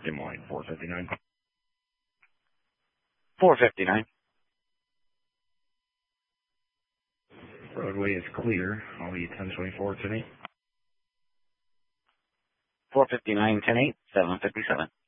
Des Moines, 459. 459. Roadway is clear. I'll be 1024 today. 459, 10-8, 757.